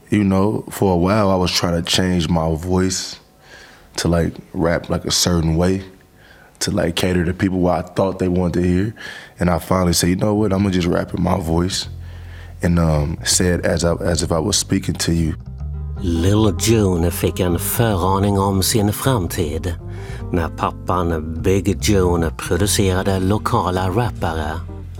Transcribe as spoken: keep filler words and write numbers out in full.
you know, for a while I was trying to change my voice to like rap like a certain way, to like cater to people what I thought they wanted to hear. And I finally said, you know what, I'm gonna just rap in my voice and um, say it as, I, as if I was speaking to you. Lil Jon fick en föraning om sin framtid när pappan Big Jon producerade lokala rappare